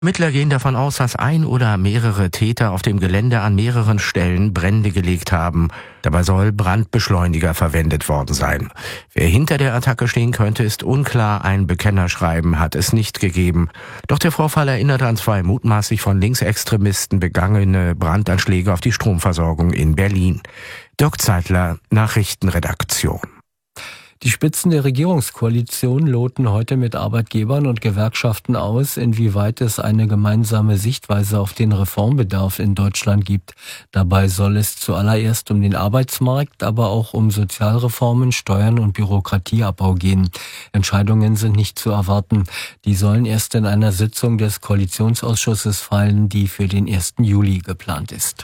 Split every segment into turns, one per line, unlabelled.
Ermittler gehen davon aus, dass ein oder mehrere Täter auf dem Gelände an mehreren Stellen Brände gelegt haben. Dabei soll Brandbeschleuniger verwendet worden sein. Wer hinter der Attacke stehen könnte, ist unklar. Ein Bekennerschreiben hat es nicht gegeben. Doch der Vorfall erinnert an 2 mutmaßlich von Linksextremisten begangene Brandanschläge auf die Stromversorgung in Berlin. Dirk Zeitler, Nachrichtenredaktion.
Die Spitzen der Regierungskoalition loten heute mit Arbeitgebern und Gewerkschaften aus, inwieweit es eine gemeinsame Sichtweise auf den Reformbedarf in Deutschland gibt. Dabei soll es zuallererst um den Arbeitsmarkt, aber auch um Sozialreformen, Steuern und Bürokratieabbau gehen. Entscheidungen sind nicht zu erwarten. Die sollen erst in einer Sitzung des Koalitionsausschusses fallen, die für den 1. Juli geplant ist.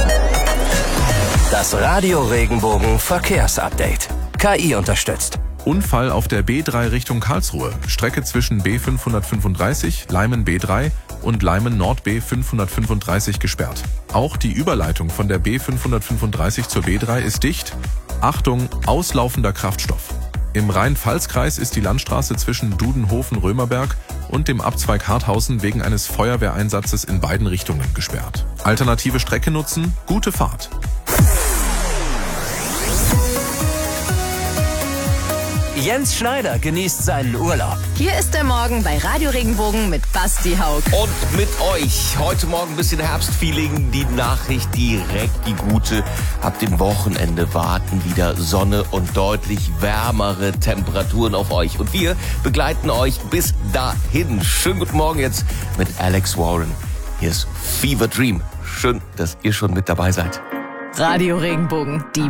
Das Radio Regenbogen Verkehrsupdate. KI unterstützt.
Unfall auf der B3 Richtung Karlsruhe. Strecke zwischen B535, Leimen B3 und Leimen Nord B535 gesperrt. Auch die Überleitung von der B535 zur B3 ist dicht. Achtung, auslaufender Kraftstoff. Im Rhein-Pfalz-Kreis ist die Landstraße zwischen Dudenhofen-Römerberg und dem Abzweig Harthausen wegen eines Feuerwehreinsatzes in beiden Richtungen gesperrt. Alternative Strecke nutzen, gute Fahrt.
Jens Schneider genießt seinen Urlaub.
Hier ist der Morgen bei Radio Regenbogen mit Basti Haug.
Und mit euch. Heute Morgen ein bisschen Herbstfeeling. Die Nachricht direkt die gute. Ab dem Wochenende warten wieder Sonne und deutlich wärmere Temperaturen auf euch. Und wir begleiten euch bis dahin. Schönen guten Morgen jetzt mit Alex Warren. Hier ist Fever Dream. Schön, dass ihr schon mit dabei seid.
Radio Regenbogen, die